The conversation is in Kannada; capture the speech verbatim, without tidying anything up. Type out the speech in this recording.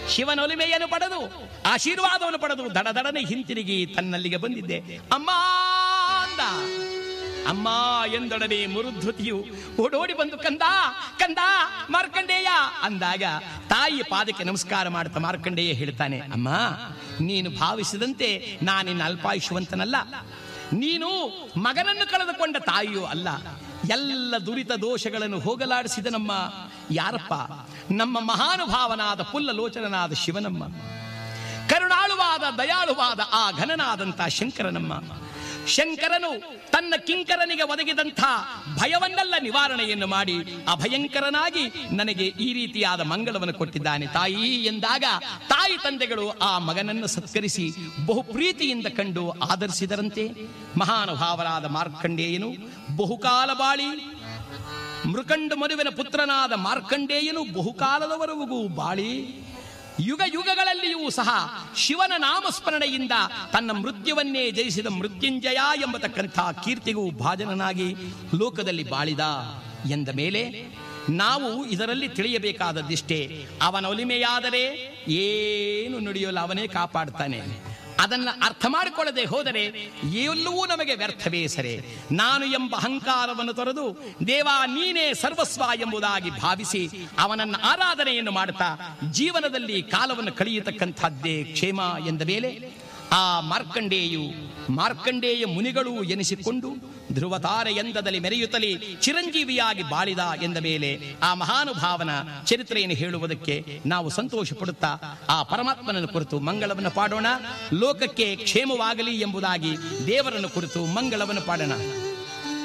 ಶಿವನೊಲಿಮೆಯನ್ನು ಪಡೆದು ಆಶೀರ್ವಾದವನ್ನು ಪಡೆದು ದಡದಡನೆ ಹಿಂತಿರುಗಿ ತನ್ನಲ್ಲಿಗೆ ಬಂದಿದ್ದೆ. ಅಮ್ಮ ಅಂದ. ಅಮ್ಮ ಎಂದೊಡನೆ ಮರುದ್ಧತಿಯು ಓಡೋಡಿ ಬಂದು ಕಂದ ಕಂದ ಮಾರ್ಕಂಡೇಯ ಅಂದಾಗ ತಾಯಿಯ ಪಾದಕ್ಕೆ ನಮಸ್ಕಾರ ಮಾಡ್ತಾ ಮಾರ್ಕಂಡೇಯ ಹೇಳ್ತಾನೆ, ಅಮ್ಮ ನೀನು ಭಾವಿಸಿದಂತೆ ನಾನಿನ್ನ ಅಲ್ಪಾಯುಷ್ಯವಂತನಲ್ಲ. ನೀನು ಮಗನನ್ನು ಕಳೆದುಕೊಂಡ ತಾಯಿಯೂ ಅಲ್ಲ. ಎಲ್ಲ ದುರಿತ ದೋಷಗಳನ್ನು ಹೋಗಲಾಡಿಸಿದ ನಮ್ಮ ಯಾರಪ್ಪ? ನಮ್ಮ ಮಹಾನುಭಾವನಾದ ಪುಲ್ಲಲೋಚನನಾದ ಶಿವನಮ್ಮ, ಕರುಣಾಳುವಾದ ದಯಾಳುವಾದ ಆ ಘನನಾದಂಥ ಶಂಕರನಮ್ಮ. ಶಂಕರನು ತನ್ನ ಕಿಂಕರನಿಗೆ ಒದಗಿದಂಥ ಭಯವನ್ನೆಲ್ಲ ನಿವಾರಣೆಯನ್ನು ಮಾಡಿ ಅಭಯಂಕರನಾಗಿ ನನಗೆ ಈ ರೀತಿಯಾದ ಮಂಗಳವನ್ನು ಕೊಟ್ಟಿದ್ದಾನೆ ತಾಯಿ ಎಂದಾಗ ತಾಯಿ ತಂದೆಗಳು ಆ ಮಗನನ್ನು ಸತ್ಕರಿಸಿ ಬಹು ಪ್ರೀತಿಯಿಂದ ಕಂಡು ಆದರಿಸಿದರಂತೆ. ಮಹಾನುಭಾವರಾದ ಮಾರ್ಕಂಡೇಯನು ಬಹುಕಾಲ ಬಾಳಿ ಮೃಕಂಡ ಮರುವಿನ ಪುತ್ರನಾದ ಮಾರ್ಕಂಡೇಯನು ಬಹುಕಾಲದವರೆಗೂ ಬಾಳಿ ಯುಗ ಯುಗಗಳಲ್ಲಿಯೂ ಸಹ ಶಿವನ ನಾಮಸ್ಮರಣೆಯಿಂದ ತನ್ನ ಮೃತ್ಯುವನ್ನೇ ಜಯಿಸಿದ ಮೃತ್ಯುಂಜಯ ಎಂಬತಕ್ಕಂಥ ಕೀರ್ತಿಗೂ ಭಾಜನನಾಗಿ ಲೋಕದಲ್ಲಿ ಬಾಳಿದ ಎಂದ ಮೇಲೆ ನಾವು ಇದರಲ್ಲಿ ತಿಳಿಯಬೇಕಾದದ್ದಿಷ್ಟೇ, ಅವನ ಒಲಿಮೆಯಾದರೆ ಏನು ನುಡಿಯೋಲ್ಲ, ಅವನೇ ಕಾಪಾಡ್ತಾನೆ. ಅದನ್ನು ಅರ್ಥ ಮಾಡಿಕೊಳ್ಳದೆ ಹೋದರೆ ಎಲ್ಲವೂ ನಮಗೆ ವ್ಯರ್ಥವೇ ಸರೆ. ನಾನು ಎಂಬ ಅಹಂಕಾರವನ್ನು ತೊರೆದು ದೇವ ನೀನೇ ಸರ್ವಸ್ವ ಎಂಬುದಾಗಿ ಭಾವಿಸಿ ಅವನನ್ನು ಆರಾಧನೆಯನ್ನು ಮಾಡುತ್ತಾ ಜೀವನದಲ್ಲಿ ಕಾಲವನ್ನು ಕಳೆಯತಕ್ಕಂಥದ್ದೇ ಕ್ಷೇಮ ಎಂದ ಮೇಲೆ ಆ ಮಾರ್ಕಂಡೇಯು ಮಾರ್ಕಂಡೇಯ ಮುನಿಗಳು ಎನಿಸಿಕೊಂಡು ಧ್ರುವತಾರೆ ಎಂದದಲ್ಲಿ ಮೆರೆಯುತ್ತಲೇ ಚಿರಂಜೀವಿಯಾಗಿ ಬಾಳಿದ ಎಂದ ಮೇಲೆ ಆ ಮಹಾನುಭಾವನ ಚರಿತ್ರೆಯನ್ನು ಹೇಳುವುದಕ್ಕೆ ನಾವು ಸಂತೋಷ ಪಡುತ್ತಾ ಆ ಪರಮಾತ್ಮನನ್ನು ಕುರಿತು ಮಂಗಳವನ್ನು ಪಾಡೋಣ. ಲೋಕಕ್ಕೆ ಕ್ಷೇಮವಾಗಲಿ ಎಂಬುದಾಗಿ ದೇವರನ್ನು ಕುರಿತು ಮಂಗಳವನ್ನು ಪಾಡೋಣ.